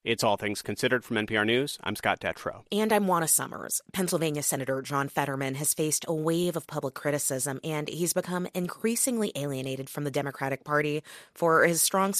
It's All Things Considered from NPR News. I'm Scott Detrow. And I'm Juana Summers. Pennsylvania Senator John Fetterman has faced a wave of public criticism, and he's become increasingly alienated from the Democratic Party for his strong